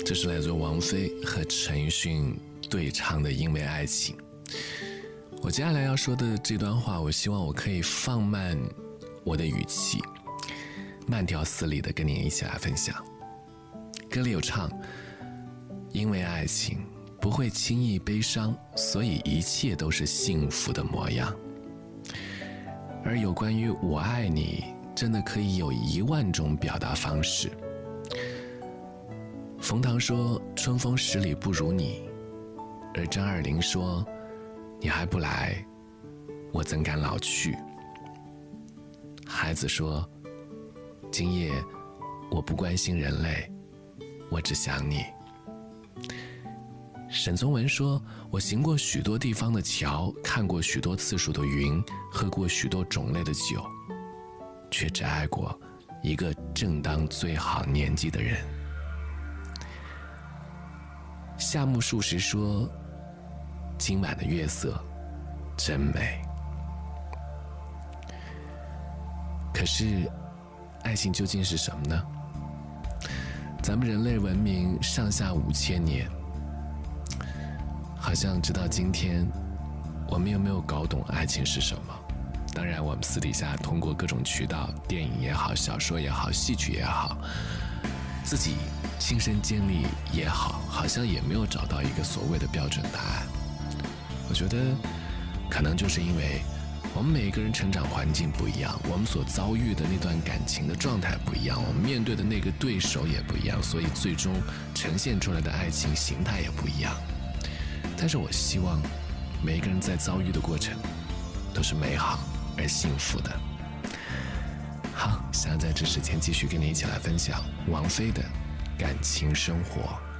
这是来自王菲和陈奕迅对唱的《因为爱情》。我接下来要说的这段话，我希望我可以放慢我的语气，慢条斯理的跟你一起来分享。歌里有唱，因为爱情不会轻易悲伤，所以一切都是幸福的模样。而有关于我爱你，真的可以有10000种表达方式。冯唐说春风十里不如你，而张爱玲说你还不来，我怎敢老去。孩子说今夜我不关心人类，我只想你。沈从文说我行过许多地方的桥，看过许多次数的云，喝过许多种类的酒，却只爱过一个正当最好年纪的人。夏目漱石说今晚的月色真美。可是爱情究竟是什么呢？咱们人类文明上下5000年，好像直到今天我们有没有搞懂爱情是什么？当然我们私底下通过各种渠道，电影也好，小说也好，戏曲也好，自己亲身经历也好，好像也没有找到一个所谓的标准答案。我觉得可能就是因为我们每个人成长环境不一样，我们所遭遇的那段感情的状态不一样，我们面对的那个对手也不一样，所以最终呈现出来的爱情形态也不一样。但是我希望每一个人在遭遇的过程都是美好而幸福的。好，想在这时间继续跟你一起来分享王菲的感情生活。